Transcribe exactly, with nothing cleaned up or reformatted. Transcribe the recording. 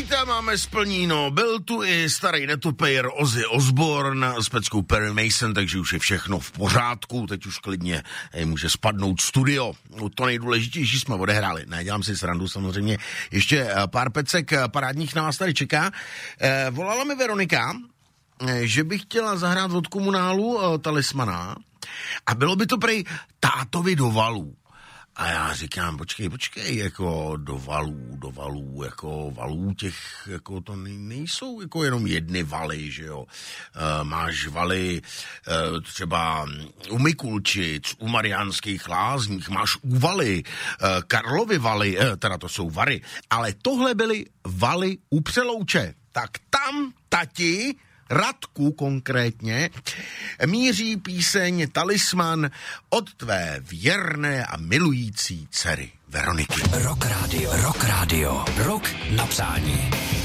Víte, máme splníno. Byl tu i starý netopejr Ozzy Osbourne s peckou Perry Mason, takže už je všechno v pořádku. Teď už klidně hej, může spadnout studio. No, to nejdůležitější jsme odehráli. Ne, dělám si srandu samozřejmě. Ještě pár pecek parádních na vás tady čeká. Eh, volala mi Veronika, eh, že by chtěla zahrát od Komunálu eh, Talismana a bylo by to prej tátovi do valů. A já říkám, počkej, počkej, jako do valů, do valů, jako valů těch, jako to nejsou jako jenom jedny valy, že jo. E, máš valy e, třeba u Mikulčic, u Mariánských Lázních, máš u Valy, e, Karlovy Valy, e, teda to jsou Vary, ale tohle byly Valy u Přelouče. Tak tam, tati, Radku konkrétně, míří píseň Talisman od tvé věrné a milující dcery Veroniky. Rock Radio, Rock Radio, rok na přání.